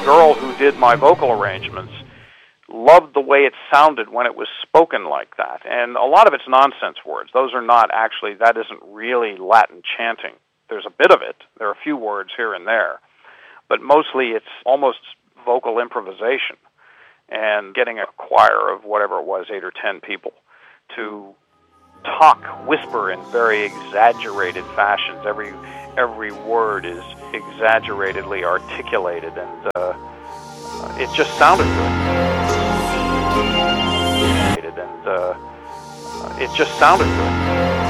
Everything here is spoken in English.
girl who did my vocal arrangements loved the way it sounded when it was spoken like that. And a lot of it's nonsense words. Those are not actually, that isn't really Latin chanting. There's a bit of it. There are a few words here and there. But mostly it's almost vocal improvisation and getting a choir of whatever it was, 8 or 10 people, to talk, whisper in very exaggerated fashions. Every word is exaggeratedly articulated, and it just sounded good. It just sounded good.